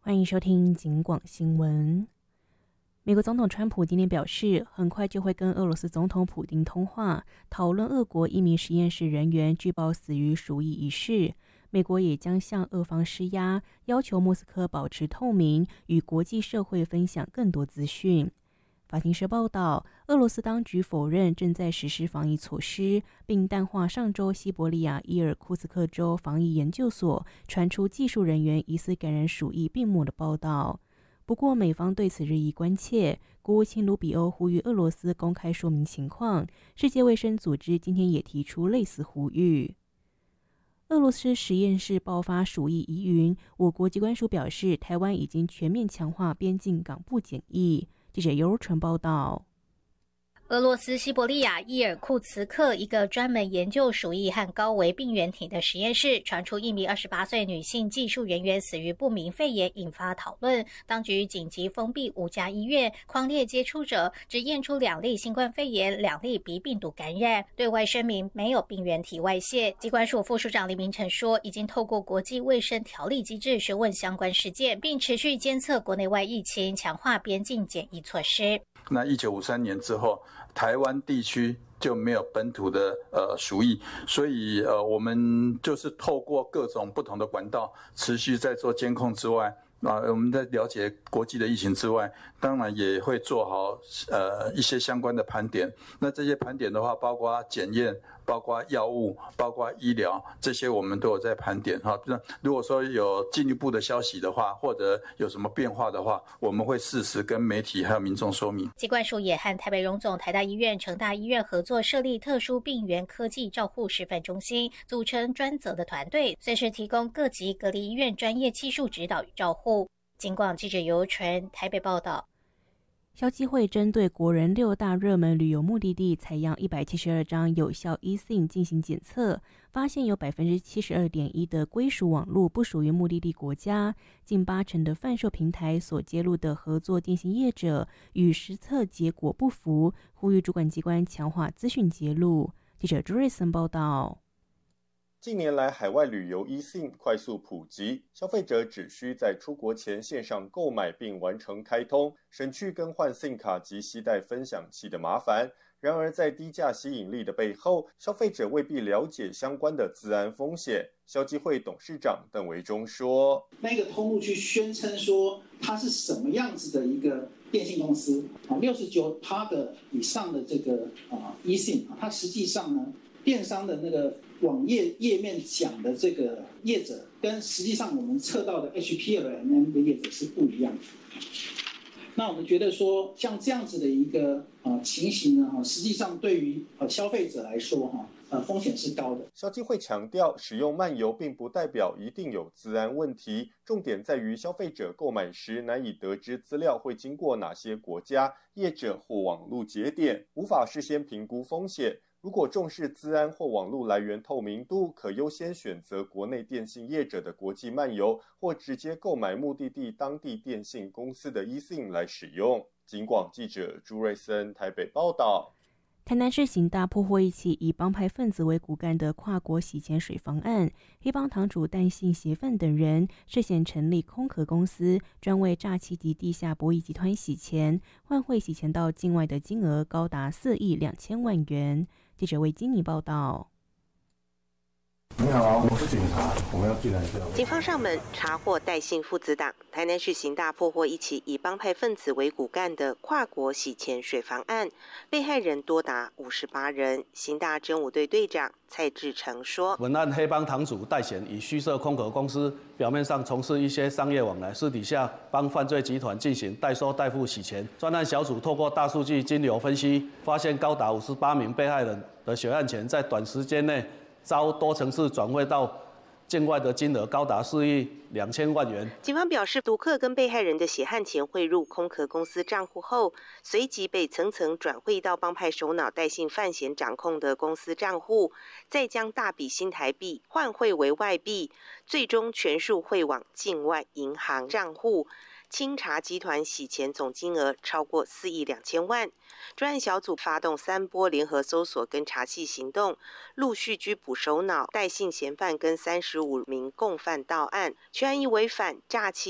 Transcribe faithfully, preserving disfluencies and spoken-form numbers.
欢迎收听警广新闻。美国总统川普今天表示，很快就会跟俄罗斯总统普丁通话，讨论俄国一名实验室人员据报死于鼠疫一事。美国也将向俄方施压，要求莫斯科保持透明，与国际社会分享更多资讯。法新社报道，俄罗斯当局否认正在实施防疫措施，并淡化上周西伯利亚伊尔库茨克州防疫研究所传出技术人员疑似感染鼠疫病魔的报道。不过，美方对此日益关切，国务卿卢比欧呼吁俄罗斯公开说明情况。世界卫生组织今天也提出类似呼吁。俄罗斯实验室爆发鼠疫疑云，我国疾管署表示，台湾已经全面强化边境港部检疫。记者尤纯报道。 俄罗斯西伯利亚伊尔库茨克一个专门研究鼠疫和高危病原体的实验室传出一名二十八岁女性技术人员死于不明肺炎，引发讨论。当局紧急封闭五家医院，匡列接触者，只验出两例新冠肺炎，两例鼻病毒感染，对外声明没有病原体外泄。疾管署副署长李明成说，已经透过国际卫生条例机制询问相关事件，并持续监测国内外疫情，强化边境检疫措施。 那一九五三年之后，台湾地区就没有本土的呃鼠疫，所以呃我们就是透过各种不同的管道，持续在做监控之外，啊我们在了解国际的疫情之外，当然也会做好呃一些相关的盘点。那这些盘点的话，包括检验，包括药物，包括医疗，这些我们都有在盘点哈。如果说有进一步的消息的话，或者有什么变化的话，我们会适时跟媒体还有民众说明。 疾管署也和台北荣总、台大医院、成大医院合作设立特殊病原科技照护示范中心，组成专责的团队，随时提供各级隔离医院专业技术指导与照护。警广记者尤纯台北报道。 消基会针对国人六大热门旅游目的地采样一百七十二张有效 eSIM 进行检测，发现有 百分之七十二点一 的归属网络不属于目的地国家，近八成的贩售平台所揭露的合作电信业者与实测结果不符，呼吁主管机关强化资讯揭露。记者朱瑞森报道。 近年来，海外旅游 eSIM 快速普及，消费者只需在出国前线上购买并完成开通，省去更换 SIM 卡及携带分享器的麻烦。然而，在低价吸引力的背后，消费者未必了解相关的资安风险。消基会董事长邓维忠说：“ 那个通路去宣称说它是什么样子的一个电信公司啊，六十九趴的以上的这个啊 eSIM 啊，它实际上呢，电商的那个网页页面讲的这个业者，跟实际上我们测到的 H P L M M 的业者是不一样的。那我们觉得说，像这样子的一个呃情形呢，哈，实际上对于呃消费者来说，哈，呃风险是高的。 消基会强调，使用漫游并不代表一定有资安问题，重点在于消费者购买时难以得知资料会经过哪些国家、业者或网络节点，无法事先评估风险。如果重视资安或网络来源透明度，可优先选择国内电信业者的国际漫游，或直接购买目的地当地电信公司的 eSIM 来使用。警广记者朱瑞森台北报道。 台南市刑大破获一起以帮派分子为骨干的跨国洗钱水方案，黑帮堂主戴姓协范等人涉嫌成立空壳公司，专为诈欺及地下博弈集团洗钱，换汇洗钱到境外的金额高达四亿两千万元。记者为金妮报道。 你好，我是警察，我们要进来一下。 警方上门查获戴姓父子党。台南市刑大破获一起以帮派分子为骨干的跨国洗钱水房案，被害人多达五十八人。刑大侦五队队长蔡志成说：“ 本案黑帮堂主戴显以虚设空壳公司，表面上从事一些商业往来，私底下帮犯罪集团进行代收代付洗钱。专案小组透过大数据金流分析，发现高达五十八名被害人的血案钱在短时间内遭多层次转汇到境外的金额高达四亿两千万元。 警方表示，赌客跟被害人的血汗钱汇入空壳公司账户后，随即被层层转汇到帮派首脑戴姓范闲掌控的公司账户，再将大笔新台币换汇为外币，最终全数汇往境外银行账户。清查集团洗钱总金额超过四亿两千万。专案小组发动三波联合搜索跟查缉行动，陆续拘捕首脑戴姓嫌犯跟三十五名共犯到案，全案以违反诈欺